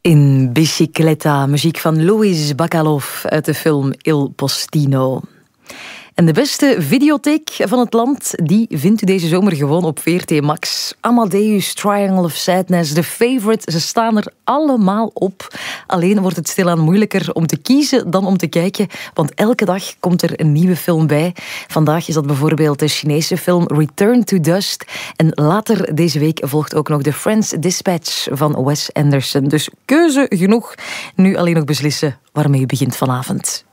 In Bicicletta, muziek van Luis Bacalov uit de film Il Postino. En de beste videotheek van het land, die vindt u deze zomer gewoon op VRT Max. Amadeus, Triangle of Sadness, The Favourite, ze staan er allemaal op. Alleen wordt het stilaan moeilijker om te kiezen dan om te kijken, want elke dag komt er een nieuwe film bij. Vandaag is dat bijvoorbeeld de Chinese film Return to Dust. En later deze week volgt ook nog The French Dispatch van Wes Anderson. Dus keuze genoeg. Nu alleen nog beslissen waarmee u begint vanavond.